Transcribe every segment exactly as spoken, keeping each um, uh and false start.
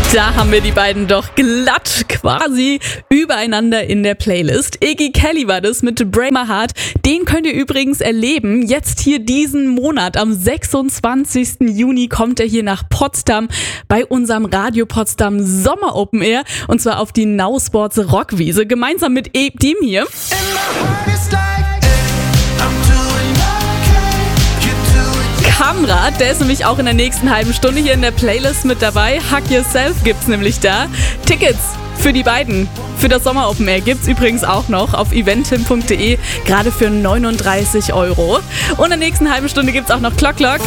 Da haben wir die beiden doch glatt quasi übereinander in der Playlist. Iggy Kelly war das mit Break My Heart. Den könnt ihr übrigens erleben. Jetzt hier diesen Monat, am sechsundzwanzigsten Juni, kommt er hier nach Potsdam bei unserem Radio Potsdam Sommer Open Air. Und zwar auf die Now Sports Rockwiese. Gemeinsam mit dem hier. Kamrat, der ist nämlich auch in der nächsten halben Stunde hier in der Playlist mit dabei. Hug Yourself gibt's nämlich da. Tickets für die beiden, für das Sommer Open Air gibt's übrigens auch noch auf eventim punkt de, gerade für neununddreißig Euro. Und in der nächsten halben Stunde gibt's auch noch Clock Clock.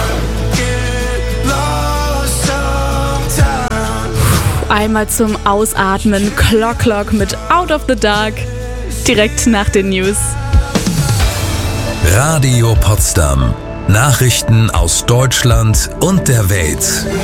Einmal zum Ausatmen, Clock Clock mit Out of the Dark, direkt nach den News. Radio Potsdam. Nachrichten aus Deutschland und der Welt.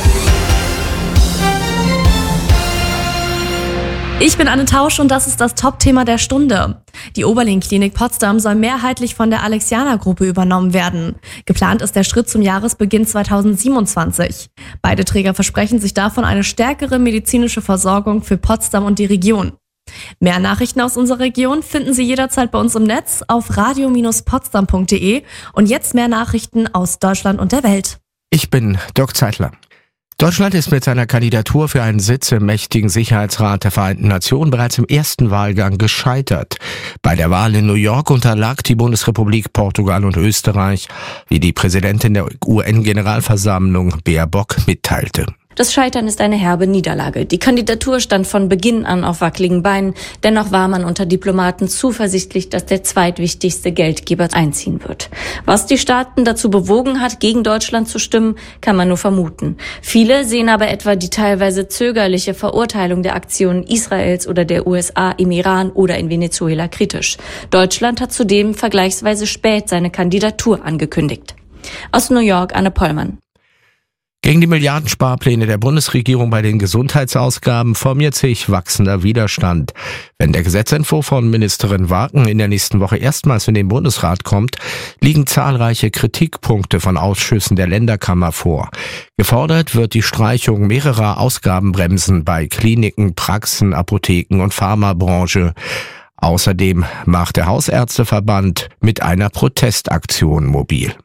Ich bin Anne Tausch und das ist das Top-Thema der Stunde. Die Oberlin-Klinik Potsdam soll mehrheitlich von der Alexianer-Gruppe übernommen werden. Geplant ist der Schritt zum Jahresbeginn zweitausendsiebenundzwanzig. Beide Träger versprechen sich davon eine stärkere medizinische Versorgung für Potsdam und die Region. Mehr Nachrichten aus unserer Region finden Sie jederzeit bei uns im Netz auf radio Bindestrich potsdam punkt de und jetzt mehr Nachrichten aus Deutschland und der Welt. Ich bin Dirk Zeitler. Deutschland ist mit seiner Kandidatur für einen Sitz im mächtigen Sicherheitsrat der Vereinten Nationen bereits im ersten Wahlgang gescheitert. Bei der Wahl in New York unterlag die Bundesrepublik Portugal und Österreich, wie die Präsidentin der U N-Generalversammlung Baerbock mitteilte. Das Scheitern ist eine herbe Niederlage. Die Kandidatur stand von Beginn an auf wackeligen Beinen. Dennoch war man unter Diplomaten zuversichtlich, dass der zweitwichtigste Geldgeber einziehen wird. Was die Staaten dazu bewogen hat, gegen Deutschland zu stimmen, kann man nur vermuten. Viele sehen aber etwa die teilweise zögerliche Verurteilung der Aktionen Israels oder der U S A im Iran oder in Venezuela kritisch. Deutschland hat zudem vergleichsweise spät seine Kandidatur angekündigt. Aus New York, Anne Pollmann. Gegen die Milliardensparpläne der Bundesregierung bei den Gesundheitsausgaben formiert sich wachsender Widerstand. Wenn der Gesetzentwurf von Ministerin Waken in der nächsten Woche erstmals in den Bundesrat kommt, liegen zahlreiche Kritikpunkte von Ausschüssen der Länderkammer vor. Gefordert wird die Streichung mehrerer Ausgabenbremsen bei Kliniken, Praxen, Apotheken und Pharmabranche. Außerdem macht der Hausärzteverband mit einer Protestaktion mobil.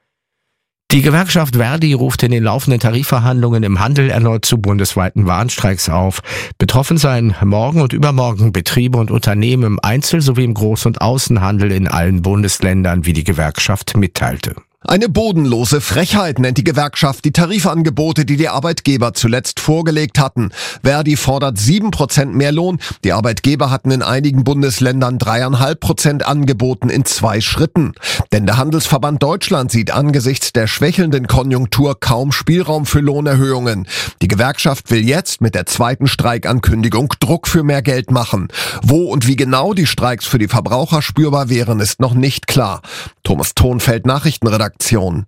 Die Gewerkschaft Verdi ruft in den laufenden Tarifverhandlungen im Handel erneut zu bundesweiten Warnstreiks auf. Betroffen seien morgen und übermorgen Betriebe und Unternehmen im Einzel- sowie im Groß- und Außenhandel in allen Bundesländern, wie die Gewerkschaft mitteilte. Eine bodenlose Frechheit nennt die Gewerkschaft die Tarifangebote, die die Arbeitgeber zuletzt vorgelegt hatten. Verdi fordert sieben Prozent mehr Lohn. Die Arbeitgeber hatten in einigen Bundesländern drei Komma fünf Prozent angeboten in zwei Schritten. Denn der Handelsverband Deutschland sieht angesichts der schwächelnden Konjunktur kaum Spielraum für Lohnerhöhungen. Die Gewerkschaft will jetzt mit der zweiten Streikankündigung Druck für mehr Geld machen. Wo und wie genau die Streiks für die Verbraucher spürbar wären, ist noch nicht klar. Thomas Thonfeld, Nachrichtenredaktion.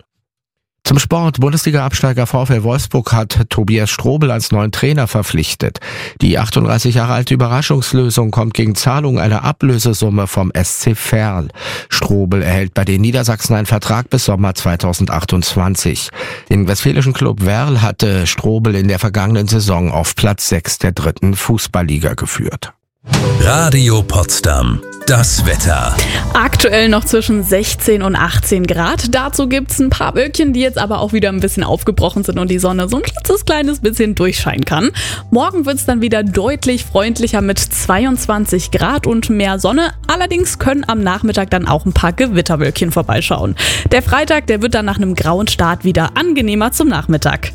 Zum Sport. Bundesliga-Absteiger VfL Wolfsburg hat Tobias Strobel als neuen Trainer verpflichtet. Die achtunddreißig Jahre alte Überraschungslösung kommt gegen Zahlung einer Ablösesumme vom S C Verl. Strobel erhält bei den Niedersachsen einen Vertrag bis Sommer zweitausendachtundzwanzig. Den westfälischen Club Verl hatte Strobel in der vergangenen Saison auf Platz sechs der dritten Fußballliga geführt. Radio Potsdam. Das Wetter. Aktuell noch zwischen sechzehn und achtzehn Grad. Dazu gibt's ein paar Wölkchen, die jetzt aber auch wieder ein bisschen aufgebrochen sind und die Sonne so ein klitzes kleines bisschen durchscheinen kann. Morgen wird's dann wieder deutlich freundlicher mit zweiundzwanzig Grad und mehr Sonne. Allerdings können am Nachmittag dann auch ein paar Gewitterwölkchen vorbeischauen. Der Freitag, der wird dann nach einem grauen Start wieder angenehmer zum Nachmittag.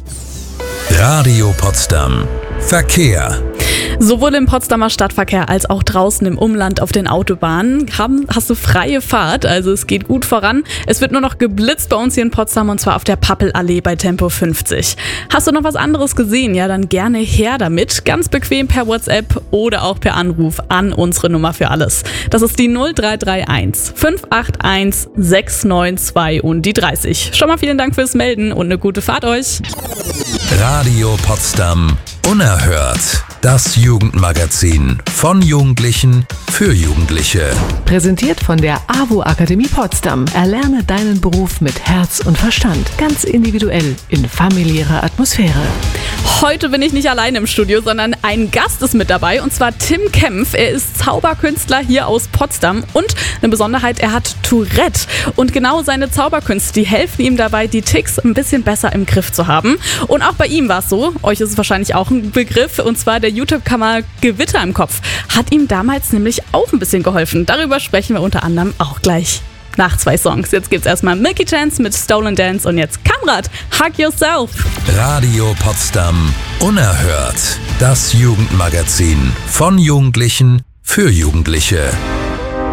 Radio Potsdam. Verkehr. Sowohl im Potsdamer Stadtverkehr als auch draußen im Umland auf den Autobahnen haben, hast du freie Fahrt, also es geht gut voran. Es wird nur noch geblitzt bei uns hier in Potsdam und zwar auf der Pappelallee bei Tempo fünfzig. Hast du noch was anderes gesehen? Ja, dann gerne her damit. Ganz bequem per WhatsApp oder auch per Anruf an unsere Nummer für alles. Das ist die null drei drei eins fünf acht eins sechs neun zwei und die dreißig. Schon mal vielen Dank fürs Melden und eine gute Fahrt euch. Radio Potsdam. Unerhört. Das Jugendmagazin von Jugendlichen für Jugendliche. Präsentiert von der A W O Akademie Potsdam. Erlerne deinen Beruf mit Herz und Verstand. Ganz individuell in familiärer Atmosphäre. Heute bin ich nicht allein im Studio, sondern ein Gast ist mit dabei, und zwar Tim Kempf. Er ist Zauberkünstler hier aus Potsdam und eine Besonderheit, er hat Tourette. Und genau seine Zauberkünste, die helfen ihm dabei, die Ticks ein bisschen besser im Griff zu haben. Und auch bei ihm war es so, euch ist es wahrscheinlich auch ein Begriff, und zwar der YouTube-Kanal Gewitter im Kopf. Hat ihm damals nämlich auch ein bisschen geholfen. Darüber sprechen wir unter anderem auch gleich. Nach zwei Songs. Jetzt gibt's erstmal Milky Chance mit Stolen Dance und jetzt Kamrat, Hug Yourself. Radio Potsdam, unerhört. Das Jugendmagazin von Jugendlichen für Jugendliche.